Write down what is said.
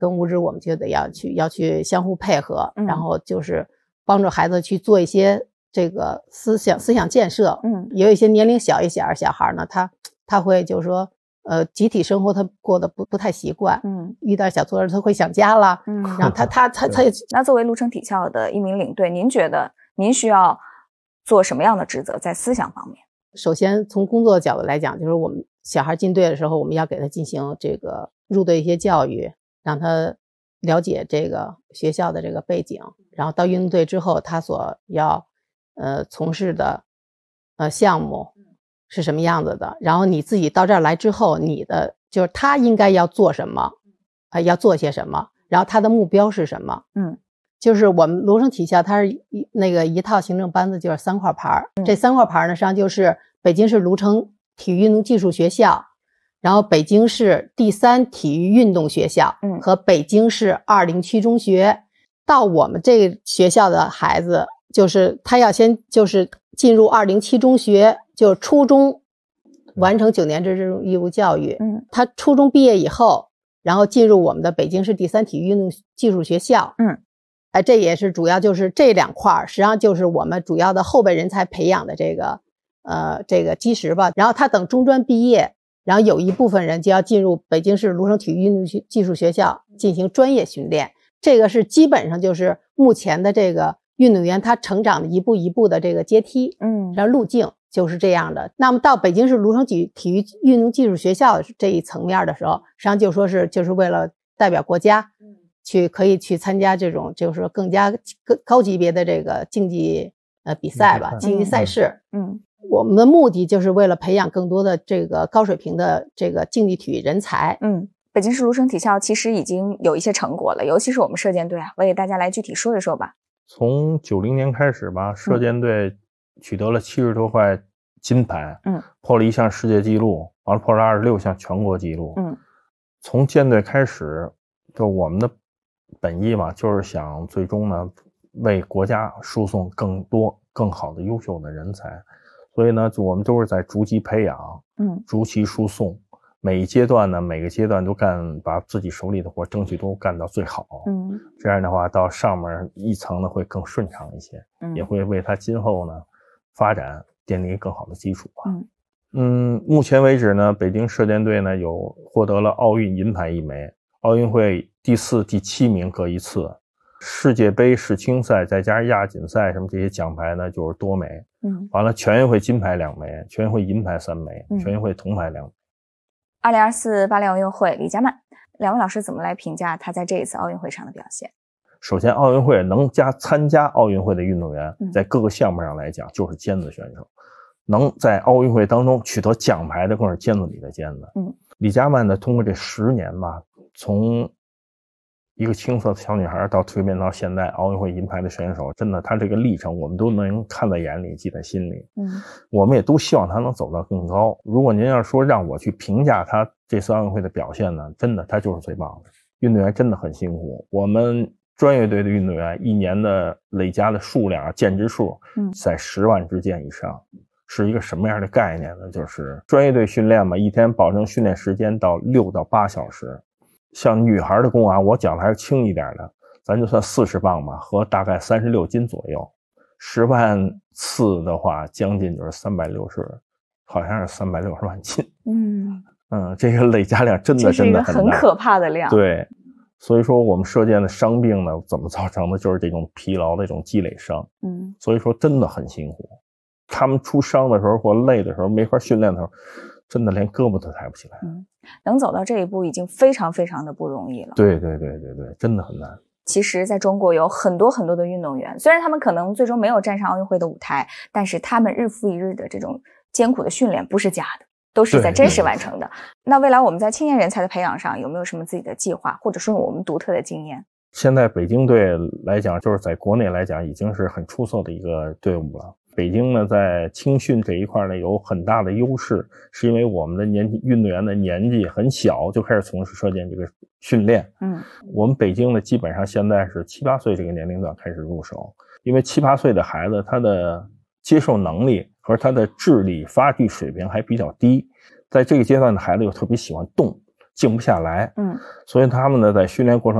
跟物质我们就得要去相互配合，然后就是帮助孩子去做一些这个思想建设。也有一些年龄小一些小孩呢，他会就是说集体生活他过得不太习惯，遇到小挫折他会想家了，然后他那作为鹿城体校的一名领队，您觉得您需要做什么样的职责在思想方面？ 首先从工作角度来讲，就是我们小孩进队的时候，我们要给他进行这个入队一些教育，让他了解这个学校的这个背景，然后到运动队之后他所要从事的项目是什么样子的，然后你自己到这儿来之后，你的就是他应该要做什么，要做些什么，然后他的目标是什么。就是我们芦城体校它是一套行政班子，就是3块牌。这3块牌呢，实际上就是北京市芦城体育运动技术学校，然后北京市第3体育运动学校和北京市20区中学。到我们这个学校的孩子，就是他要先就是进入20期中学，就是初中完成9年制这种义务教育。他初中毕业以后，然后进入我们的北京市第3体育运动技术学校。这也是主要就是这2块，实际上就是我们主要的后备人才培养的这个基石吧。然后他等中专毕业，然后有一部分人就要进入北京市芦城体育运动技术学校进行专业训练。这个是基本上就是目前的这个运动员他成长的一步一步的这个阶梯，然后路径就是这样的。那么到北京市芦城体育运动技术学校这一层面的时候，实际上就说是就是为了代表国家可以去参加这种就是说更加高级别的这个竞技比赛吧，竞技赛事。我们的目的就是为了培养更多的这个高水平的这个竞技体育人才。 北京市芦城体校其实已经有一些成果了，尤其是我们射箭队啊，我给大家来具体说一说吧。 从90年开始吧，射箭队取得了70多块金牌，破了1项世界纪录，完了破了26项全国纪录。从箭队开始，就我们的本意嘛，就是想最终呢为国家输送更多更好的优秀的人才，所以呢我们都是在逐级培养，逐期输送，每个阶段都把自己手里的活争取都干到最好。这样的话到上面一层呢会更顺畅一些，也会为他今后呢发展奠定更好的基础吧。目前为止呢，北京射箭队呢有获得了奥运银牌1枚，奥运会第4、第7名各1次，世界杯、世青赛再加上亚锦赛什么这些奖牌呢就是多枚。完了全运会金牌2枚，全运会银牌3枚，全运会铜牌2枚。 2024巴黎奥运会，李佳曼，两位老师怎么来评价他在这一次奥运会上的表现？ 首先，奥运会能参加奥运会的运动员，在各个项目上来讲就是尖子选手，能在奥运会当中取得奖牌的更是尖子里的尖子。李佳曼呢，通过这10年吧，从一个青涩的小女孩到蜕变到现在奥运会银牌的选手，真的她这个历程我们都能看在眼里，记在心里。我们也都希望她能走到更高。如果您要说让我去评价她这次奥运会的表现呢，真的她就是最棒的。运动员真的很辛苦，我们专业队的运动员一年的累加的数量建制数在10万支箭以上。是一个什么样的概念呢？就是专业队训练嘛，一天保证训练时间到6到8小时。像女孩的功啊，我讲的还是轻一点的，咱就算40磅吧，和大概36斤左右。10万次的话，将近就是360，好像是360万斤。这个累加量真的很大， 这是一个很可怕的量。 对，所以说我们射箭的伤病呢，怎么造成的？就是这种疲劳的这种积累伤。所以说真的很辛苦。他们出伤的时候或累的时候，没法训练的时候，真的连胳膊都抬不起来。 能走到这一步已经非常非常的不容易了。 对，真的很难。 其实在中国有很多很多的运动员，虽然他们可能最终没有站上奥运会的舞台，但是他们日复一日的这种艰苦的训练不是假的，都是在真实完成的。那未来我们在青年人才的培养上有没有什么自己的计划，或者说我们独特的经验？ 现在北京队来讲，就是在国内来讲已经是很出色的一个队伍了。北京呢，在青训这一块呢有很大的优势，是因为我们的运动员的年纪很小就开始从事射箭这个训练。我们北京呢基本上现在是7、8岁这个年龄段开始入手，因为7、8岁的孩子他的接受能力和他的智力发育水平还比较低，在这个阶段的孩子又特别喜欢动， 静不下来，所以他们呢在训练过程